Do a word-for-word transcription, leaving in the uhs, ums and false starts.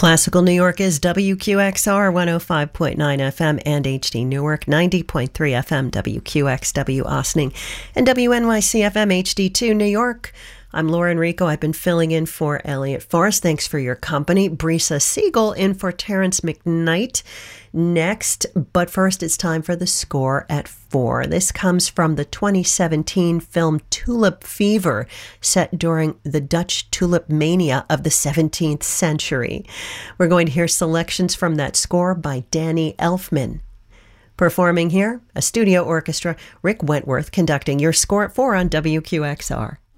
Classical New York is W Q X R one oh five point nine F M and H D Newark, ninety point three F M W Q X W Ossining, and W N Y C F M H D two New York. I'm Laura Enrico. I've been filling in for Elliot Forrest. Thanks for your company. Brisa Siegel in for Terrence McKnight next. But first, it's time for the score at four. This comes from the twenty seventeen film Tulip Fever, set during the Dutch tulip mania of the seventeenth century. We're going to hear selections from that score by Danny Elfman. Performing here, a studio orchestra, Rick Wentworth conducting your score at four on W Q X R.